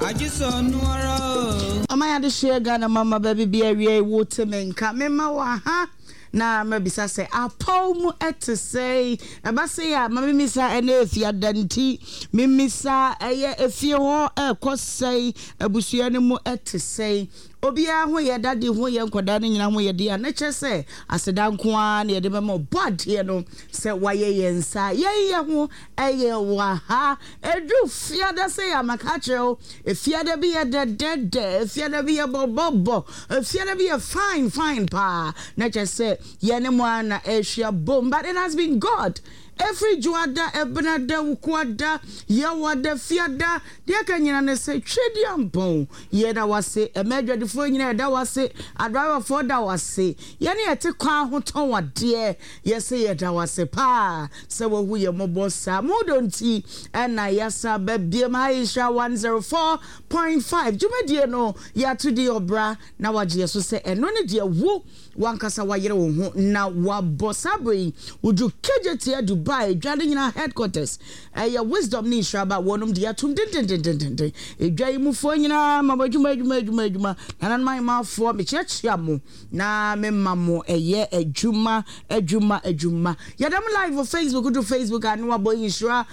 Amaya de share Ghana mama baby be a water menka mema wa ha na mabisa say apau mu ete say eba say ya mama misa ene efia danti mimisa eye efie ho ekosai abusua ne mu ete say obia ho ye dade ho ye nkoda ne nyina ho ye de na che say aseda nko a na ye de mema body no say waye yensa ye ho eye wa ha edu fia da say amaka chero efia da bi ye de efia da bi ye bobo efia da bi ye fine pa na che say ye ne mo ana ehia bom but it has been God. Every juada ebenada ukwada yawada fiada dia kanyina ne se twedi ampon ye da wase emedwa de fo nyina da wase adriver for da wase ye ne ete kwa hoton wade ye se ye da wase pa se wo hu ye mobosa modonti na yasa babie maisha 104.5 jumedie no ya to di obra na waje so se eno ne de wo wankasa wayere wo ho na wabosabri uju kejeti Dubai Jadina headquarters your wisdom ni shraba wonum dia tum din edwai mu fo nyina mabadwuma nanan my ma fo me chechia mo na me mamo eye adwuma yadam live on Facebook go to Facebook and no boy insura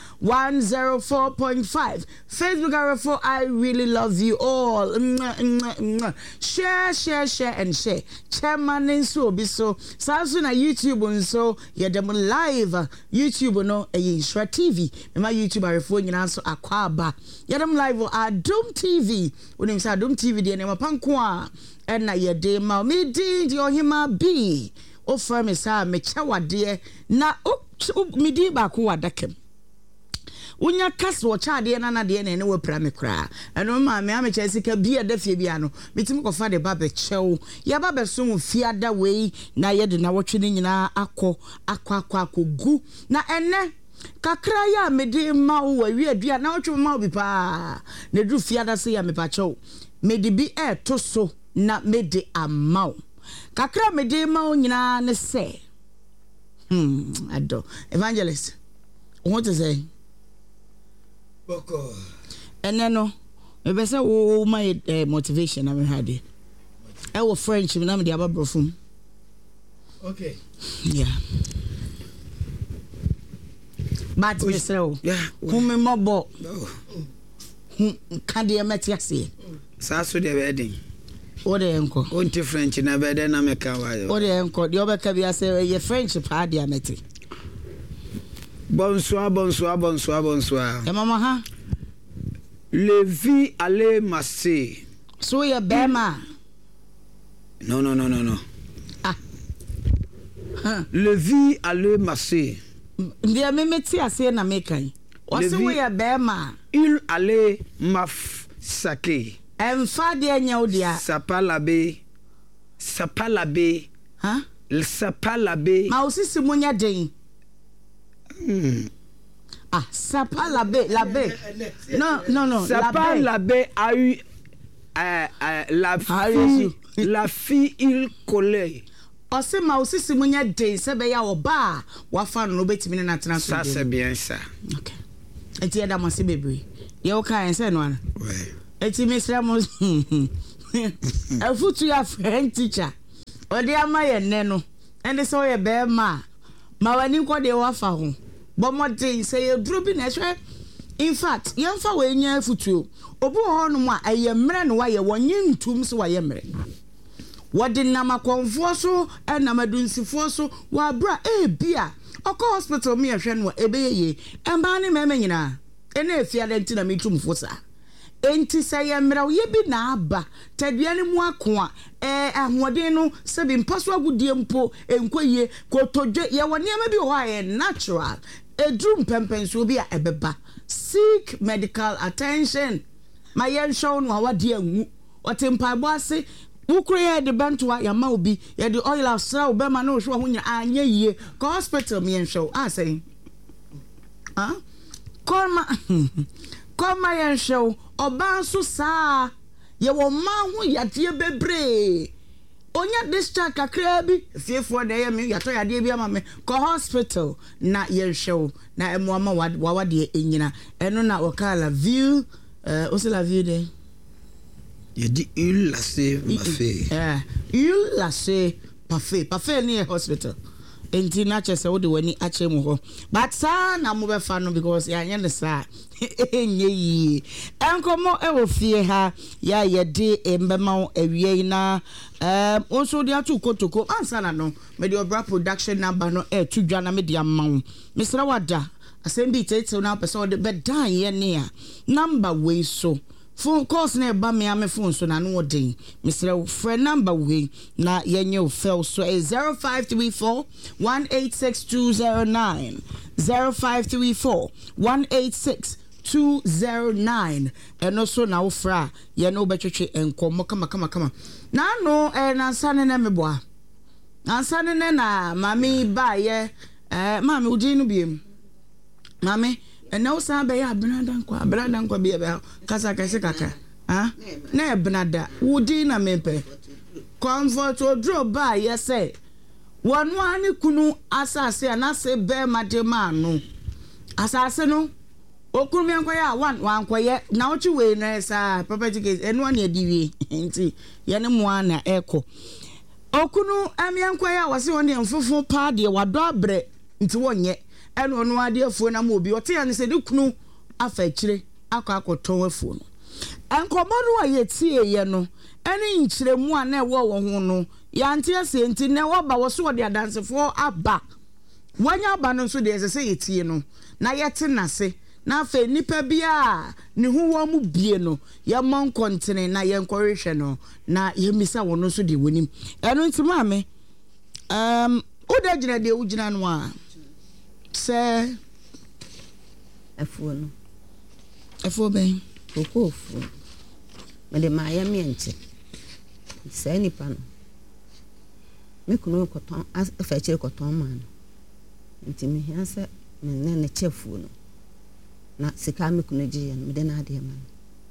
104.5 Facebook RFO I really love you all share and share chairman nso obi so saso na YouTube nso yadam live YouTube no Insura TV me my YouTube arefo nyina so akwaba yadam live Adom TV onim say Adom TV de ne mapanko a na yede ma me din di ohima bi o fra me sa me chawade na me di ba ko wadakem unya kas wo chaade na de ne wo pra me kra eno ma me amecha sika bia da fie bia no metim ko fa de ba be chew ya ba be so fiada wei na ye de na wotwe ni nyina akwa gu na ene kakra ya me de ma wo wi adua na wotwe ma obi pa na du fiada se ya me pa chew me de bi to so na me de amao kakra me de ma nyina ne se ado evangelist what to say Boko. And then no, maybe say oh my motivation I had it. I was French, but I'm the other brofum. Okay. Yeah. But Mr. Yeah. Who me mobo? No. Can the Matiasi? Sasu de wedding. What the uncle? Onti French na bed na meka wa. What the uncle? The other cabia say your friendship had the ameti. Bonsoir. Mama ha? Levi ale masse. So your bema. No. Ah. Levi ale masse. Ndia memeti ase na mekai. Wase we your bema. Il ale maf sake. Emfa de anya odia. Sapalabe. Ha? Le sapalabe. Ma osisi munya den. Ah, Sapa labe. No. Sapa labe a eu la fille il collait. Ose ma osisi munya den se be ya oba wa fa no betimi na tena so. Ça c'est bien ça. Okay. Eti eda mo se bebre. Ye o kan se no ana. Ouais. Eti mesra mo. Afutu ya French teacher. Odi ama ye ne no. Ende so ye be ma. Ma wani ko de wa fa ho. Bomodin say you dropping na in fact yemfa we nya futuo obu ho no mu a ayemre no wa ye wonye ntum so wa yemre wodi namakonfo so enamadunsifu so wa bra bia oko hospital me ehwe no ebeye emba ne meme nyina ene efia de ntina metumfo sa enti say yemre ye bi na aba tadua ne mu ako a ahoden no se bi mpaso agudie mpo enkoye kotodwe ye woni ama bi ho a natural edrum pempenso bi a ebeba seek medical attention my yen show no awade anwu otempa bo ase ukure de bantua ya ma obi ye de oil asra obema na ohwe ho nya anya yie ko hospital me yen show say Koma yen show oba so saa ye wo ma ho yade bebre onya discharge kakra bi fiefo na ye me yato yade bi ama me ko hospital na yen show na emo ama wawade enyina eno na okala view o se la view de dit huile lacée parfait. Huile lacée parfait near hospital. Enti na che se wo de wani ache mu ho. But sa na mo be fa no because ya nya ne sa. Enye yi. Enkomo e wo fie ha ya ye de embema awie na onso de atu kotoko ansa na no me de obra production number no e tu dwa na me de amman. Misra wada asem bi tete na person de be dan ye ne a number we so phone calls na ba me am phone so na no den Mr. friend number we na yenye fell so 0534 186209 0534 186209 eno so na wo fra ye no betwetwe enkomo kama na no na nsane na meboa na nsane na mami ba ye mami udi no biem mami na usa be ya brada nkwa be kasa kaka na brada wudi na mepe comfort odro ba yese wonu ani kunu asase na se be madema no asase no okunu me nkwa ya wankwa ye na uchi we na sa property case enu ani adiwie nti ye ne mo ana eko okunu amiankwa ya wase woni mfufu pa de wado abre nti wonye eno no ade afuo na ma obi ote ya ne se de kunu afa kire akoton afuo no enkomodo wa yetie ye no ene nkyiremu a na ewo wo ho no ya nte ase nti na wo ba wo so wo de adansefo aba wanya aba no so de ese yetie no na yete nase na afa nipa bia ne hu wo mu bie no ya mon kontene na ye nkorehwe no na ye misa wo no so de wonim eno nti maame oda gina de ugina no a se afuo ben okofu me de maya mienche se nipa no me kunu koton afa chire koton man nti me hia se me ne chefu no na sika me kunu ji me de na ade man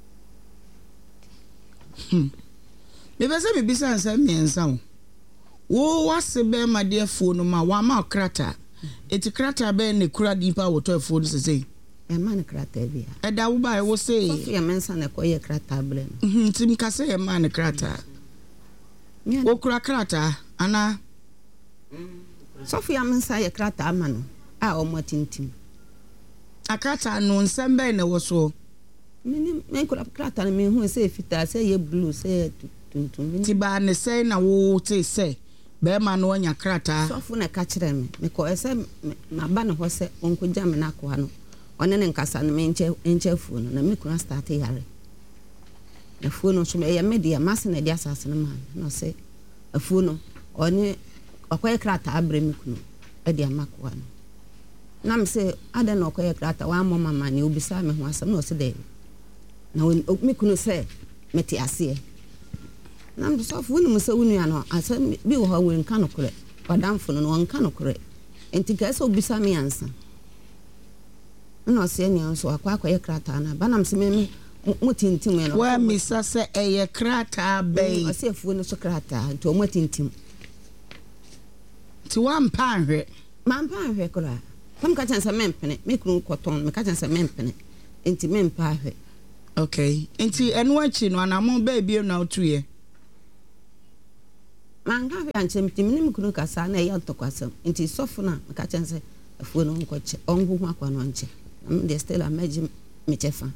me be se me bisa nsa miensa wo wase be ma de afuo no ma wa ma krata eti krata be ne kura dipa woto afuo no sese man krata bia eda wo ba e wo se Sofia mensa na koye krata ble tim ka se man krata wo kura krata ana Sofia mensa ye krata amano a o motintim akata no nsembe na wo so men kura krata na me hu se fita se ye blue se tuntum ti ba ne se na wo te se be ma no nya krata Sofu na ka kire me ko ese ma ba ne ho se onko gya me na ko ha no one ne nkasa no me nche fu no na me kura start yare na fu no so me ya media mas na dia asase no man no se afu no one akoye krata abre me kunu e dia makwa no na me se ada na akoye krata wa mama mani obisa me ho asam no se de na me kunu se meti ase na me so fu no me se wunu ya no asam bi wo ha we nka no kure wadamfo no nka no kure enti ka se obisa me ansa no se ni so akwa krata na banam se me mutintim no wa misa se eye krata bei asefu no so krata to mutintim ti wa mpanhwe mampanhwe kura kam ka chansa mempene me kunu koton me ka chansa mempene enti mempahwe okay enti enu achi no anamo ba bi na otuye manga hwe anchem timnim kunu kasa na ya tokwasam enti sofu na me ka chansa afu no nkoche ongu hu akwa no nche de stella meji mechefa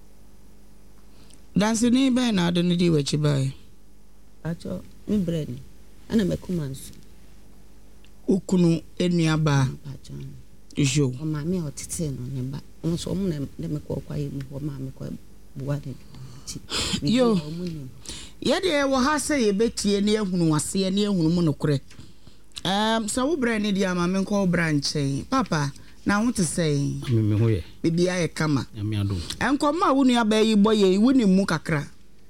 dansi ni be na ado ni di wechi bai acho mi bread ana mekumansu ukunu enuaba acho jo o ma me otete no ne ba so mu na me ko kwa yi mu ma me ko buade yo ye de wo ha se ye betie ne ehunu wase ne ehunu mu nokure so wo bread ni di ama me ko branche papa na wo te say me ho ye bibia ye kama ya me ado enkoma wo nua ba yi boye woni mu kakra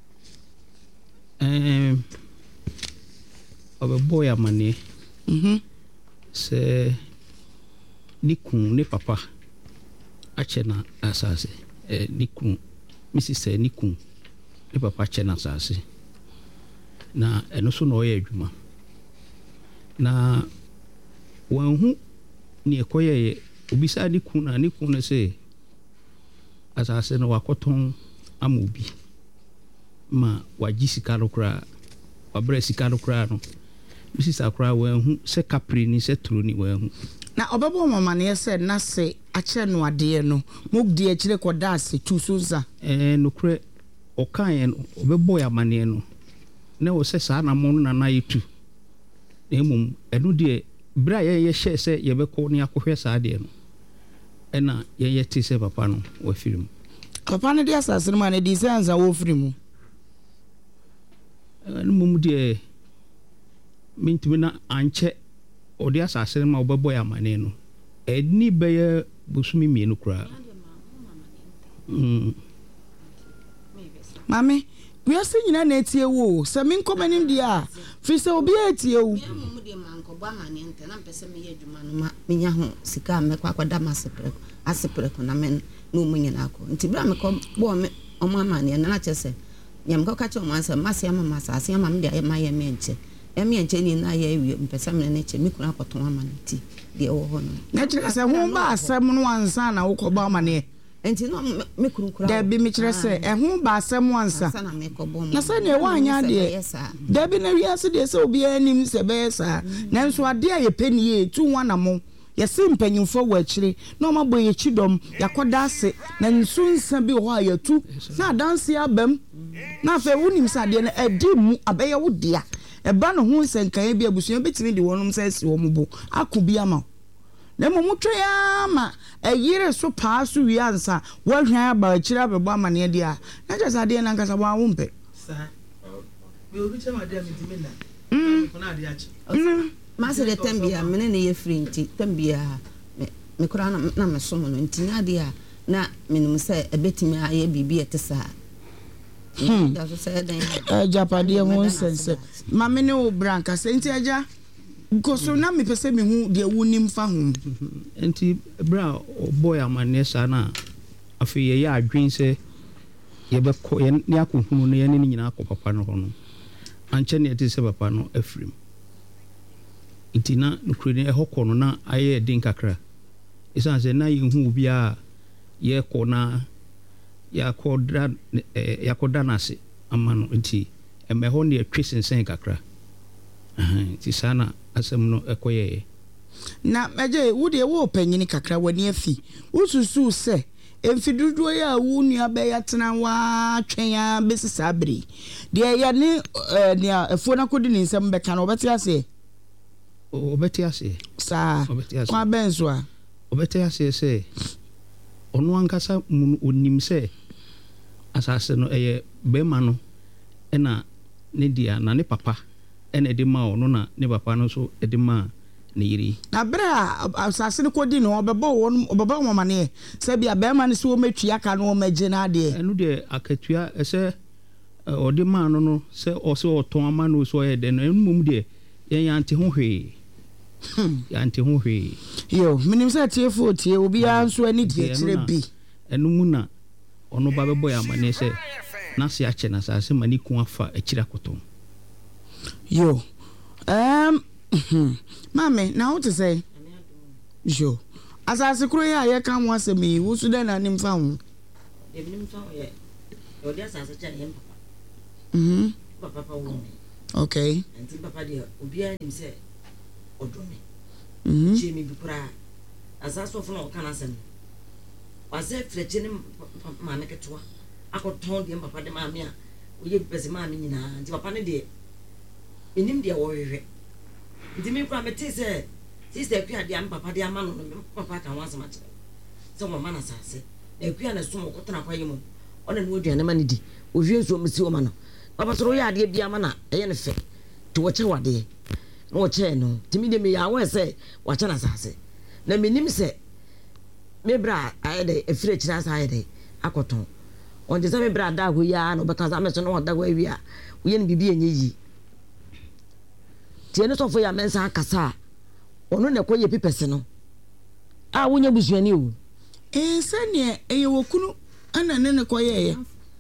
obe boy amane se nikun ne papa achena asase nikun Mrs. Nikun ne papa achena asase na eno so no ye adwuma na wanhu ni ekoye obisa Nikun na se asase no wakoton amobi ma wagye sika no koraa wabrɛ sika no koraa no Mrs. Akra wahu sɛ kapri ni sɛ turo ni wahu na obebo mama ne sɛ na se akyɛ no ade no mogdi akyire kɔda ase tu so nsa nokre ɔkan no obebo ya mane no na wo sɛ saa na mo na na yetu na mmom ɛno de bra yɛ hyɛ sɛ yɛbɛkɔ ne akɔhwɛ saa de no ɛna yɛ te sɛ papa no wa firim papa no de asase no ma ne di sɛ ansa wo firim no mum de mintimi na ankyɛ ɔde asase no ma wobɛbɔ ya mane no ɛni bɛyɛ bosumi mienu koraa mame wiase nyina na etie wo sɛ me nkɔmanim di a fi sɛ obi etie wo mu de mankɔbɔ amane nte na mpɛ sɛ meyɛ adwuma no ma menya ho sika mɛkɔ akɔda masepere na men no mu nyina akɔ nti bra mekɔ bɔ me ɔmo amane na na kyɛ sɛ nyam kɔ ka kyɛ ɔmo asɛ mase ama masase ama me de ayɛ mayɛ me nkyɛ ɛmi nkyɛ ni na yɛ awie mpɛ sɛ me ne kyɛ me kuna akɔtɔn amane ti de ɛwɔ hɔ no na kyerɛ sɛ ho ba asɛm no ansa na wokɔbɔ amane enti no me kunkura da bi me kyerɛ sɛ ɛho ba asɛm ansa na sɛ ne ɛwɔ anya de da bi na wiase de sɛ obi anim sɛ bɛyɛ saa nanso ade a yɛpɛ ni yɛ tu wana mo yɛse mpanyimfo wɔ akyire na ɔma bɔ yɛkyi dɔm yakɔda ase na nsu nsa bi hɔ a yɛtu na adanse abam na afɛ wonim sɛ adeɛ no ɛdi mu abɛyɛ wo dea ɛba no ho nsɛnkae bi abusua betimi de wɔnom sɛ si wɔn bo akɔ bi ama na mo mutwe ya ma ɛyire so paa so wi ansa wɔhwan aba akyire abɛbɔ amane de a na kyɛ sɛ adeɛ na nkasa bɔ awo mpɛ saa me obi kyɛ ma de amitimi na ko na ade akye mase de tambia mene ne ye free nti tambia me kora na me som no nti na de a na menum sɛ ebetimi ayɛ bibi ete saa da so sɛ den japade ho nsense mame ne wo branka sɛ nti agya goso na me pese me hu de wunim fa ho enti bra boy amane saa na afi ye ya adwen sɛ yɛbɛkɔ yɛ ne akɔhunu no yɛ ne nyina akɔ papa no ho no ankyɛ ne yɛte sɛ papa no afrim nti na nokure ne ɛhɔ kɔ no na ayɛ den kakra ɛsan sɛ na yɛhu obi a yɛkɔ na yakɔda nase ama no nti ɛmɛhɔ ne atwe sensen kakra nti saa na asɛm no ɛkɔyɛ na agye wo de wo panyini kakra wani afi wosusu sɛ emfiduduo ya wo nua bɛya tena wa twɛn ya besi sabri de ya ne ne afo na kodi ne nsɛm bɛka no obɛte ase saa kwa benzo a obɛte ase sɛ ɔno ankasa mu onim sɛ asase no ɛyɛ bɛma no ɛna ne dia na ne papa ɛna de ma ɔno na ne papa no so de ma ne yiri na bra asase no kodi no obɛbɔ mo mane sɛ bia bɛma no so metua ka no magye na de ɛno de akatua ɛsɛ ɔde ma no sɛ ɔsɛ ɔtɔn ama no so ɔyɛ de no ɛno mum de yɛn yante ho hwee yante ho hwee yo minim sɛ tiefo tie obi a nso ani die kyerɛ bi ɛno mu na ɔno ba bɛbɔ ya mane sɛ na se akyɛ na asase ma ne ku afa akyira kɔtɔn yo mame na what to say yo asase kro ya ye kan wo asem yi wo su da na nim fa ho nim fa ho ye o dia asase cha ye papa papa wo okay anti papa dia obi a nim se odome che mi bi kura asase ofo na o kan asem wase freche ne mame ketwa akoton de papa de mame a oye pese mame nyina anti papa ne de enim de wo hwehwe nti me kura mete se sister akua de am papa de ama no papa kan wansa ma kire se mo ma na sase akua na so mo kotena kwaye mo ona no aduane ma ne di ohwie nso msi o ma no papa soro ya de bia ma na eye ne fe to wo che wade no wo che no timi de me ya wo se wa che na sase na menim se me bra aye de efire kira sa aye de akoton on de se me bra da ho ya no beka za me so no da ho awi a wo ye ne bibi enye yi tiene so fo ya mensa akasa ono ne koye pipese no a wonya busuani o sene eye wokunu ana ne koye ye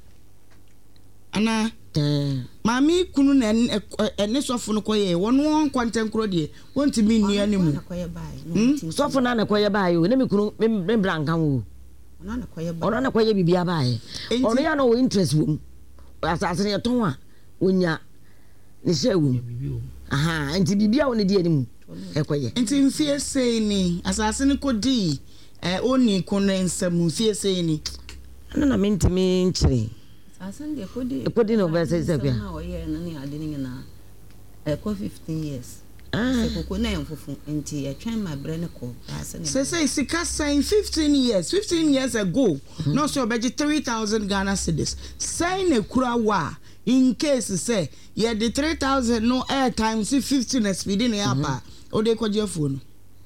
ana mami kunu na ene sofo no koye wono won kwantenkro de wonti mi nua ne mu sofo na koye bae o ne mi kunu me brankan wo ono na koye bibia bae ono ya no interest wo asase ne ton a wonya ne shewu aha nti bibia woni die ni mu ekoye nti mfie sei ni asase ne kodi oni kono ensam mfie sei ni na mentimi nchire asase de kodi no be sei bia na oye na ne ade ni na 15 years se koko na yemfufu nti etwen ma bre ne ko asase say sika sign 15 years ago no so obeji 3,000 Ghana cedis sign e kura wa in case say yeah the 3,000 no air times 15 na speed in apa o de kwaje phone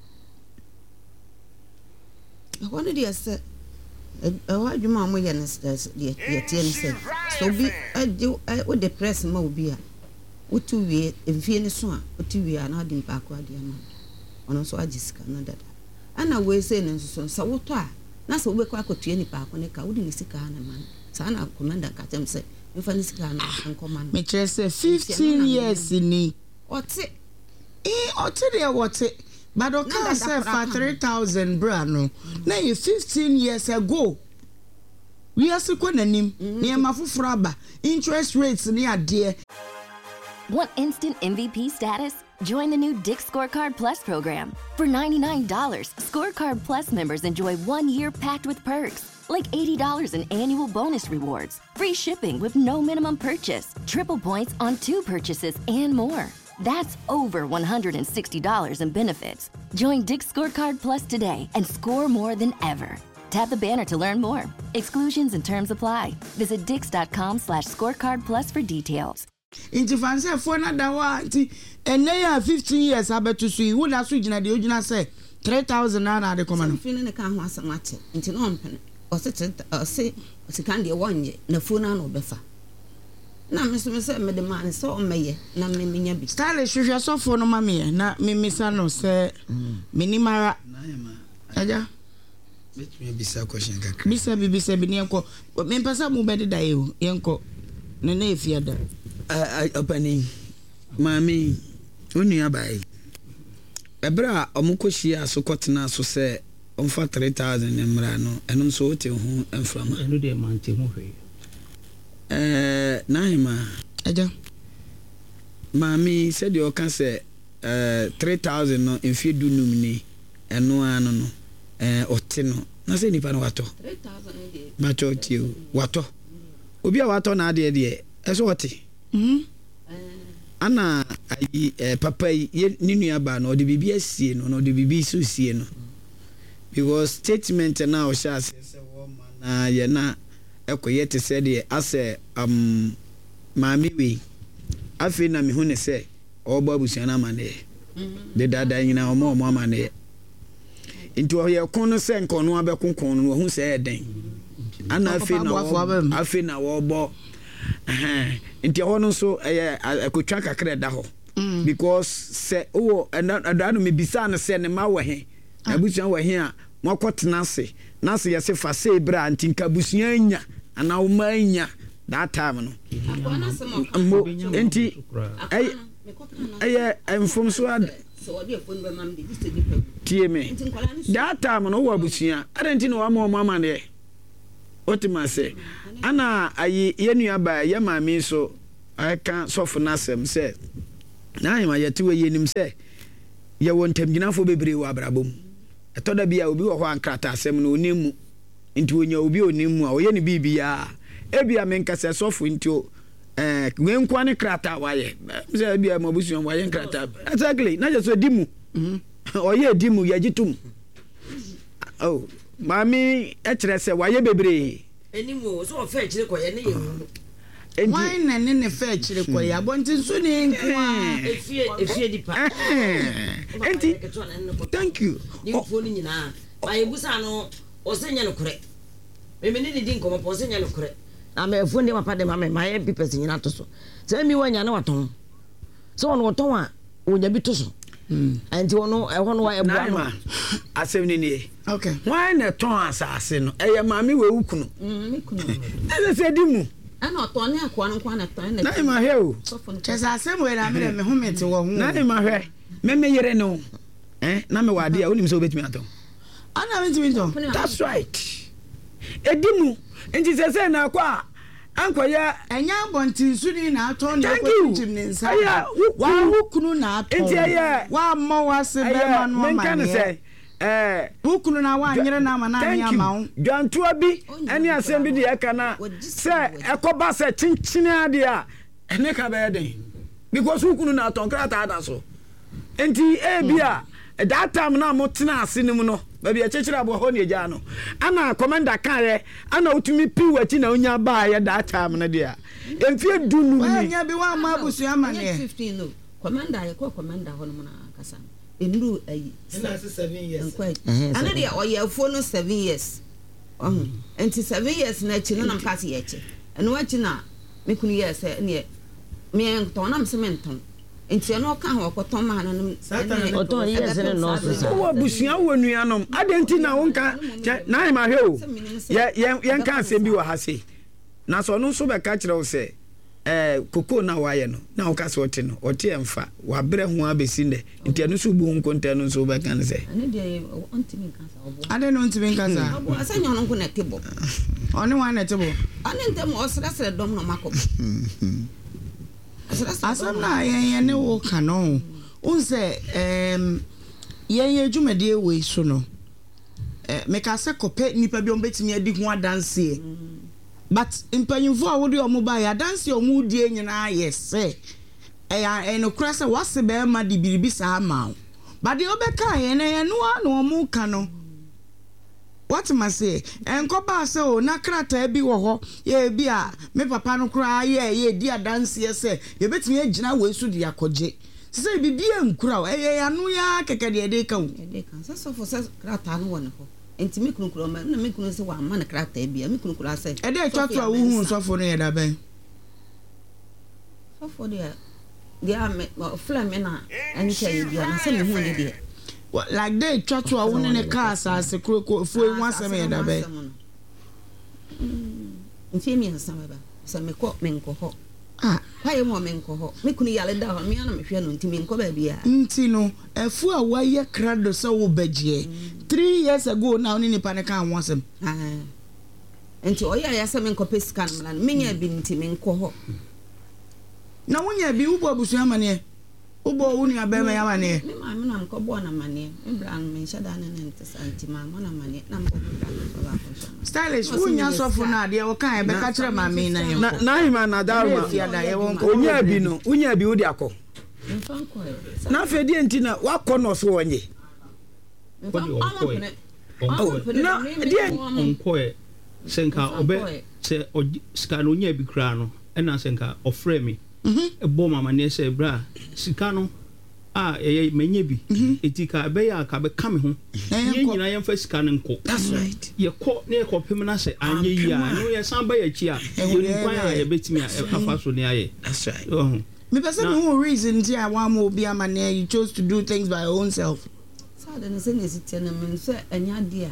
one dey say wadwuma mo ye ne ye tie ne say so bi o de press ma obi a otu wie mfie ne so a otu wie na ade mpa akwa de ma ono so agisika na dada ana we say ne so sa woto a na so obekwa akotue ni pa akwa ne ka wodi ne sika na man sa na commander ka tem say mfa ne sika na nkoma me chere say 15 years ni ote de wote but o ka say for 3,000 bra no na you 15 years ago we are so nanim ne ma foforo aba interest rates ni ade. Want instant MVP status? Join the new Dick's Scorecard Plus program. For $99, Scorecard Plus members enjoy 1 year packed with perks, like $80 in annual bonus rewards, free shipping with no minimum purchase, triple points on 2 purchases, and more. That's over $160 in benefits. Join Dick's Scorecard Plus today and score more than ever. Tap the banner to learn more. Exclusions and terms apply. Visit dix.com/scorecard plus for details. Inti fanse for na dawa nti ene ya 15 years abetu so yi woda so gina de ogina say 3,000 na de koma no fini ne ka ho asamate nti no mpene o se kan de wonye na fona na obefa na me se me de man se o meye na me nya bi stylish hwehwe so for no mame na me misa no se minimara aja betumi bisa question kakra bisa bi ne enko me pesa mu be de dae o yenko ne na efiada opani mami onua bai ebra omukohia so kotena so se onfa 3,000 emra no enum so wote hu enframa enu de mante hu hwe naima aja mami said you can say 3,000 no mfie dunum ni enu anu no ote no na se nipa no wato 3,000 de bacho tio wato obi a wato na ade de eso wote ana ayi papa yi ni nua ba no de bibi asie no de bibi so sie no because statement na o sha se wo na ye na ekoye te se de ase maami we afi na me hu ne se obo abusia na mane de dada nyina o mo amane nti o ye kon no se nkono abekonkon no hu se eden ana afi na wo bo nti hono so akotwa kakra da ho because se o adano me bisa na se ne ma wo he abusuan wo he a mokotena se na se yese fa se bra nti nka busuan nya ana wo ma nya that time no nti enfom so so de fon be mam de diste dipa tie me that time no wo abusuan adenti no wa ma ne otima se ana ayi yenua ba ya maami so aka sofu nasem se na ayima yetewe yenim se ye wontam ginafo bebre wa abrabom etoda bia obi wo ho ankrata asem no onimu nti onya obi onimu a oye ne bibia ebia menkase sofu nti wenkwa ne krata waye se bia mabusuan waye krata exactly na je so dimu oye dimu ya jitum oh mami etre se waye bebre enimu so ofa chire koye ne ye why na ne fa chire koye abontin so ne nkwa efie dipa enti thank you ni phone nyina baye busa no osenya no kore memene ni din komo osenya no kore na me phone de mapa de mama my people nyina to so se mi wanya na waton so ono waton a onya bi to so anti ono ehono wa ebua no asem ni ni okay why na ton asase no eye maami we ukunu mikunu ese se dimu ana oton ne akwa no kwa na ton na na ma he o chesa asem we na me ho mete wo hu na ma he me yere no na me wade a onim so betimi aton ana me timi to that's right edimu nti se na kwa ankoya enya bontin suni na ato na Thank ko you. tim ne nsa Aya, wa hukunu na ato Enti aya. wa mo wase be ma no menka ma ne sɛ hukunu na wa nyere na ma na anya ma wo dwantoa bi ɛne asɛm bi de ɛka na sɛ ɛkɔba sɛ kyenkyene ade a ɛne ka bɛyɛ den because wokunu na atɔnkra taa da so enti ebi a that time na mo tena ase ne mu no baabi ɛkyekyere abɔ hɔ ne agya no ana commander kaeɛ ana wotumi pi w'akyi na wonya baayɛ that time no deɛ a ɛmfie du nu wa ni nya bi wa ma busua ma ne 15 no commander yɛ kɔ commander hɔ no na kasa endu ayi Ɛna ase 7 years. ana dia ɔyɛ afo no 7 years enti 7 years na akyi no na mpase yɛ akyi ɛno akyi na me kunu yɛ sɛ ne me tɔn na mse me ntɔn enti ɛno ka ho ɔkɔtɔn ma no ɔtɔn yes ne no so wo abusua wo nuanom adenti na wonka na ai ma hwɛ o yɛnka asɛm bi wɔ ha se na so no so bɛka kyerɛ wo sɛ koko na wayɛ no na wo ka sɛ ɔte no ɔte ɛmfa wabrɛ ho abɛsi ndɛ nti ɛno so bu ho nkonta no so bɛka ne sɛ ɛne dia ɔntimi nka sa ɔbo ade no ntimi nka sa ɔbo asa nya no nko na tebo ɔne wa na tebo ane ntem ɔsrɛsrɛ dɔm na makɔ asam na yen ne wo ka no unse yen dwumade we so no me ka se kope nipa bi ombetimi adi ho adanse but impanyimfo a wode omo ba ya adanse omo die nyina yese no kura se wase be ma di biribi sa ma but de obeka yen no no omo ka no what must say enkoba se o na krata bi wo ho ye bi a me papa no kura ye di adanse se ye betimi agina we su di akoje se bibi enkura o anu ya keke de ka o se so for se krata no won ho enti me kunu kura na me kunu se wa ma na krata bi me kunu kura se e de twatwa wo hu so for no ye da ben so for dia me fla me na anche ye bi na se me hu ni de like they try to a one in a car as a crook for once a minute abe nti mi ansa baba so me ko menko ho why mo menko ho me kunu yale da ho me ana me hwe no nti menko ba bia nti no efu a waye krado so wo bagie 3 years ago now ni nipa ne kan wonsem nti oya ya se menko pesika no mla me nya bi nti menko ho na wonya bi ubo abusu amane ubo woni abema ya mane me ma me na mko bo na mane Ibrahim me shada ne nte santi ma mo na mane na mko ba ko stylish wonya sofo na de wo kan e be ka kire ma me na ye na hima na daruma onya bi no wonya bi wo de akọ na fe die nti na wakọ no so wonye na die onkoe senka obe se sika no nya bi kra no ena senka ofre me ebo mama ne se bra sika no menye bi etika be ya ka be kam ho ye nyina ye mfa sika no nko that's right ye ko ne ko pem na se anye yi a no ye san ba ya chi a ye kwan a ye betimi afa so ne aye that's right me person who reason dia wa mo bi amane you chose to do things by your own self so then say ne sitia na me so anya dia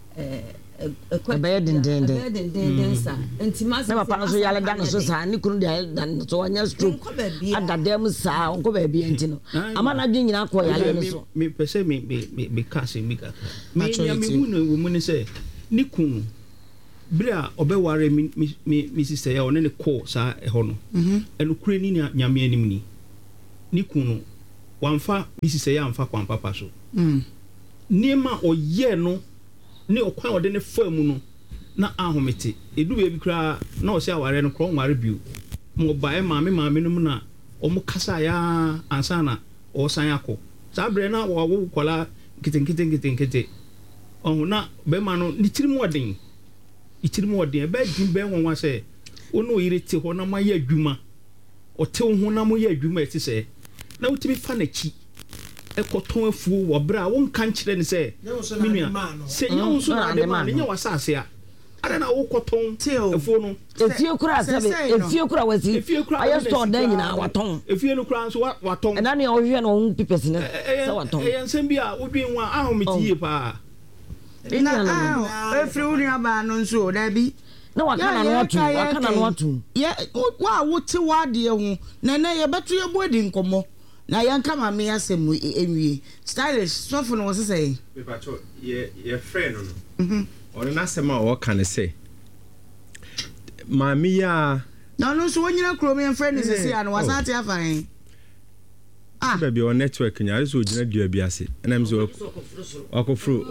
den sa enti na papa no so yale dan so sa ni kunu de dan so anya stroke adadam sa onko ba bi enti no ama na dwen nyina ko yale no so me pese me ka se me ka me nya me hu no wo mu ne se ni kunu bra obeware mi sister ya one ne ko sa ho no eno kure ni nyame anim ni kunu wamfa mi sister ya amfa kwa papa so niema oye no ne okwan ode ne famu no na ahomete edu be bi kra na o se aware no kro nware biu mo bae maame no mu na o mo kasa ya ansa na o san akọ sa bre na wo kola kitenkete ohun na be ma no ni tirimu odin be din be won wa se ono yire te ho na ma ya adwuma o te ho na mo ya adwuma eti se na utimi fa na chi ekoton afuo wo bra won kan kire ne se minua se nyawo so na de ma nya wasase a ada na wo koton afuo no efie kura sabe efie kura wasi ayo store dan nyina waton efie no kura so waton na na o hwe no ho pipes ne se waton ensem bia odwen wa ahometie pa na efri uni aba no nso da bi na wakana no atu ye wa wote wade ho na ye beto ye bodi nkomo na yanka ma me asem enwie stylish sofo no wose say me pacho ye friend no ono na asem a wo kan say maami ya no so wonyina krom yɛn friend is say and was not afan baby on network nya so gyina dua bi ase na me so akofro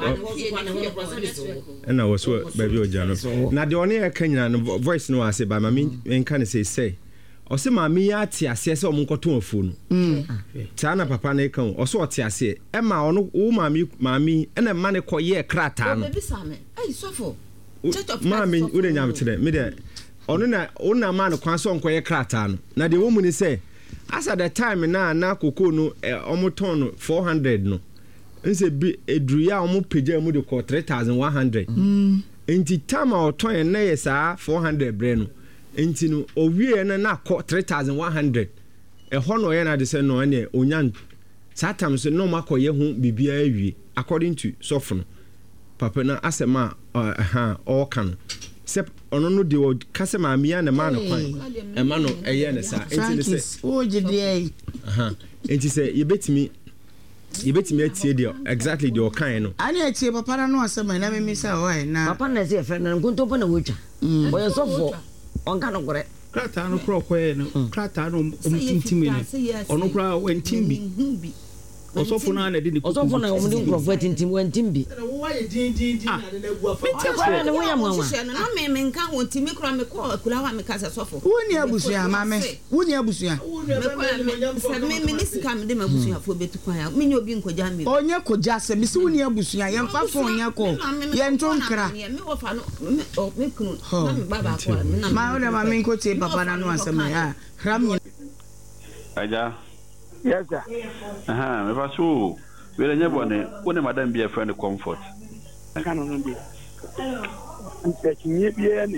na was baby o jano na de one yɛ kanyina no voice no ase ba maami enka ne say o se maami ya ate ase se o mo nkoto afu no ta na papa na eka o so ate ase e ma ono wo maami na ma ne koye krata no baby same ai sofo maami wo de nyam tire me de ono na ma no kwan so nkoye krata no na de wo mu ni say as at the time na koko no omoton no 400 no nse bi eduya omo peja mu de ko 3100 enti time oton na yesa 400 bre no enti no owie na ko 3100 ho no ye na de se no ne onyan satam so no makoye ho bibia awie according to sofno papa na asema all kan sep ono no de o kase maamia na ma no kwan e ma no eye ne sa enti ne se o gide enti se yebetimi atie de exactly de o kan no ani atie papa na no asema na me sa o na papa na se friend na nkonto po na wotwa o ye sofo on kan no gore krata no kro koye no krata no omtintimi no ono kra wentimbi osofo na de ni osofo na omdi nkrofo tintim wentimbi wo ye din na de gu afa kwa na wo ya mwa na me nka wontimi kra me ko akula wa me kasa sofo woni abusua mame woni abusua me ni sika me de mabusua fo betu kwa ya me nyobi nkoja me onye koja se me si woni abusua ye mfa fo onye ko ye ntonkra me wo fa no me kunu na me baba ko na ma ole ma me nkoche papa na no asema ya ram aja yes sir me ba so we le nyebone woni madam bi e friend comfort aka no bi ntekinye bi e ni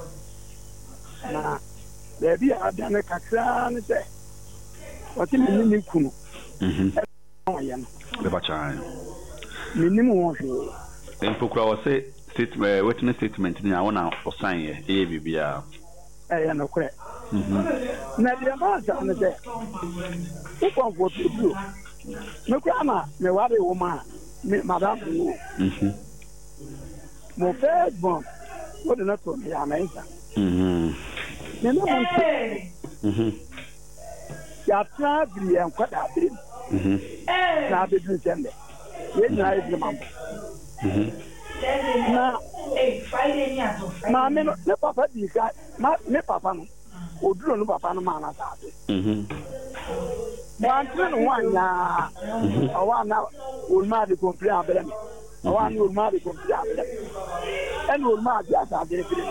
na le bi adane kakra ne se wati ni kunu ya no le ba chan ni mo ho empokura wo se statement witness statement ni awona o sign ye bibia ya no kure na dia ma ta ne se ko ko tu me kwa ma me ware wo ma me madam mo fe bon o de na to me ya na isa me no mo ya tra bi en kwa da bi na be du sembe ye na ibi ma na Friday ni ato ma me no ne papa di ka ma ne papa no oduro no papa no ma na ta Wantre no wanya awana ulma de compre abele awana ulma de compre abele en ulma dia ta de fili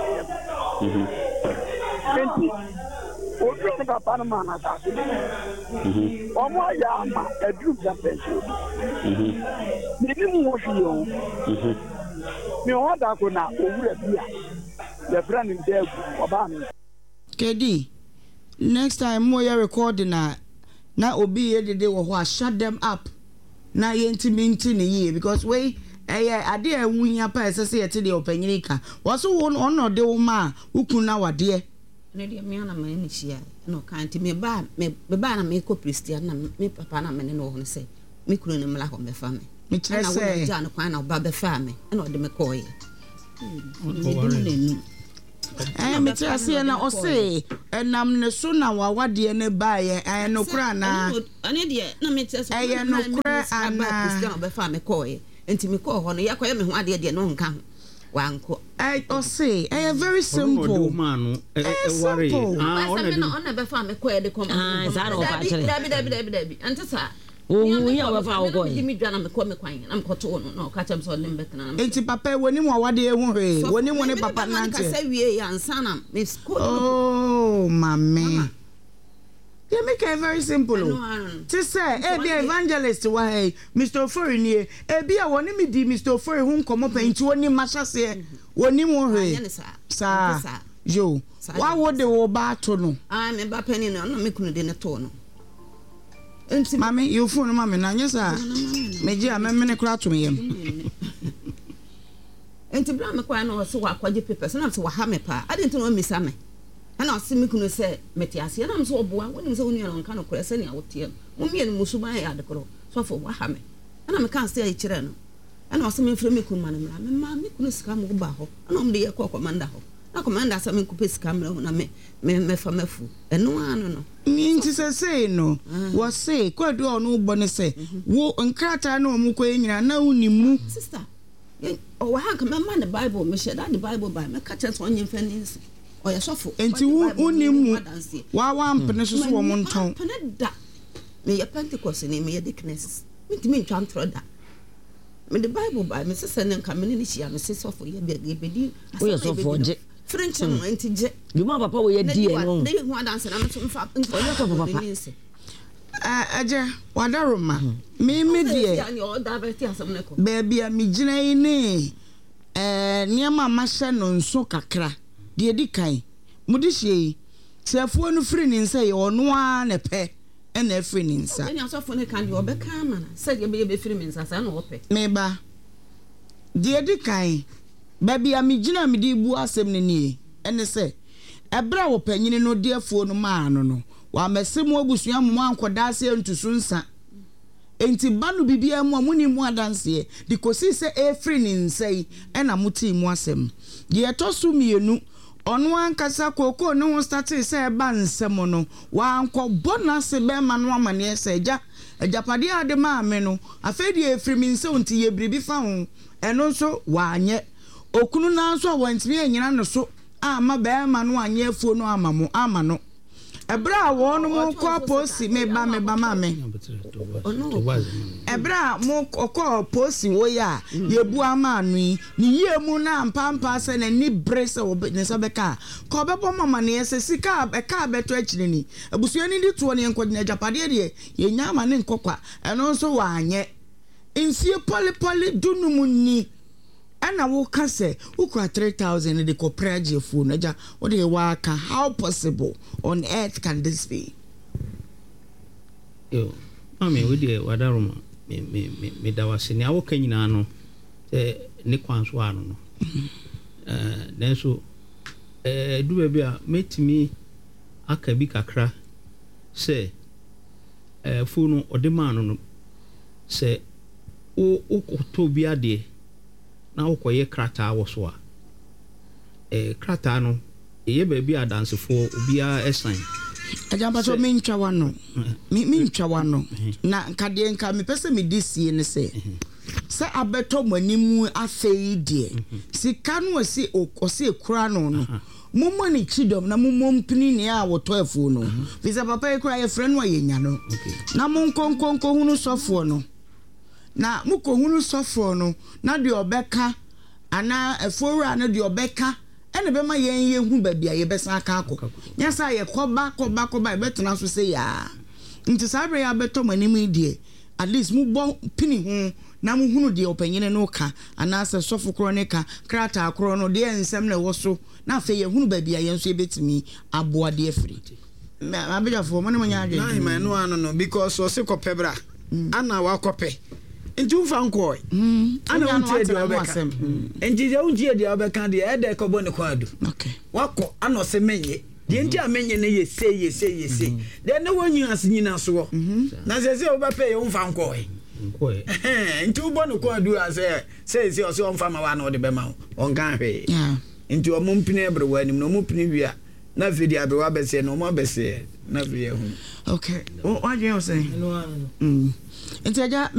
enti oduro no papa no ma na ta omo ya ma edru da pension ni mu wo fi yo mi o da ko na owura bia the friend in there oba mi Kedi next time mo ya recording na obi ye de wo ho shut them up na ye ntimi ne ye because we ade awunya pa esese ye te de opanyirika wo so wo no de wo ma ukun na wade ne de me ana ma ni hia no kan ti me ba na me ko Christian na me papa na me ne no ho se me kunu ne mla ho me fa me me kire se ja no kwan na ba be fa me na o de me ko ye me tell say na o say enam ne so na wawade ne ba ye no kra na ane de na me tell say no kra ana Christian be fa me ko ye enti me ko ho no ya ko ye me ho ade de no nka ho wanko o say very simple man worry ona be fa me ko ye de kom za no fa chere dabi ante sa ya wa fa go ye mi dwana me ko me kwan na me ko to no ka chem so lembe kana enti papa woni mo wade hu he woni mo ne papa nante ka sa wie ya ansana me ko oh mama they make it very simple to say be evangelist wa hey Mr. Ofori nie be a woni mi di Mr. Ofori hu nkomo penti woni machase woni mo he sa yo wa wo de wo ba to no me ba pani no me kunu de ne to no Mami, you phone mami na nyesa. Meji amemene kura to meyem. Enti bra me kwa na so wa kwaje papers na so wa ha me pa. Ade nti no misa me. Ana o se me kunu se meti ase na me so oboa. Woni se woni no nka no kura se ne awote. Mo mie no musuba ya ade kro. So fo wa ha me. Ana me kan se ya kire no. Ana o se me fre me kunu ma na me ma me kunu sika mo ba ho. Ana o me de ye kwa komanda ho. na commander say me kupe sika mra na me fa mafu eno anu no nti say no wo say kwadu onu bo ne say wo nkrata na omu ko nyina na unimu sister o wa ha ka me man the bible me share that the bible by me ka chance onye mfa ni nsi o ya sofo enti unimu wa ampene so wo mo nton me ya Pentecost ni me ya deaconess me ti me ntwa ntro da me the bible by me sese ne nka me ni hia me sese sofo ye bedi o ya sofo je French no enti je you ma papa wo ye die no dey hu dance na me so mfa o ya sofo papa aje wadaroma me die baby a me gina yi ne niam ma hye no nso kakra de di kan mudi hye sefuo no free ni nse ye ono a ne pe na free ni nsa enya sofo ne kan de obeka ama na se de be free mi nsa sa na ope me ba de di kan baby a me gina me di bu asem ne ni ene se ebra wo panyini no de afuo no ma no wa mesemu abusua mu ankoda ase ntusu nsa enti banu bibia mu amuni mu adanse di kosi se efri ni nsai ena muti mu asem ye tosu mienu ono ankasa koko no start se eba nsem no wa anko bonus be ma no amane se ejapade ade ma ame no afedi efri mi nse onti ye bribi fa ho eno nso wa anye okunu na nso wantimi anyina no so ama be ma no anye afuo no ama no ebra wonu mo ko posi me ba mame ebra mo ko posi wo ya yebu ama anu ni ye mu na mpampa se na ni brese wo ne so beka ko bebo mama ne ese sika be ka beto akiri ni abusuo ni dituo ne enko na japade de ye nya ama ne nkokwa eno nso wa anye nsie poli dunum ni ana wo kase ukwa 3000 de ko praje fu na ja wo de wa ka how possible on earth can this be yo mami we de wadaroma me dawase ni awo kanyina no ne kwanso ano no den so du ba bia metimi aka bi kakra se fu no ode man no se o to bi ade na ukoye krata woso a krata no eye ba bi adansefo obia esan ajamba so mi ntwa wano na nkade nka me pese me disie ne se abeto manimu afei die sika no asi okose kura no mumo ni chidom na mumo mpini ne a woto afu no visa papa e kura ye frɛ no ayenya no na monkonkonko hunu sofo no na mukohunu sofo no na de obeka ana efowura na de obeka ene be ma yen hu babia ye besa aka akọ nyasa ye koba e betena so se ya nti sabre ya beto manimi die at least mu bo pini hu na mu hunu de opanyene no ka ana se sofo kronika krata akro no de ensem na woso na fe ye hunu babia ye nso ebetimi aboa de afri ma bejafo mo ne mo nya adwe na hima no ano no because o se kopebra ana wa kope nti ufa nkoi ana untie de obeka nti je untie de obeka de e de ko bone kwadu okay wako ana se menye de nti amenye ne ye se de na wonyu asinyina so na se obepe ye ufa nkoi nti ubone kwadu se o se onfa ma wa na de be ma on kan hwe nti o mumpini ebre wa nim no mumpini wia na vidi abewa bese no mo bese na vidi hu okay what you say nti aja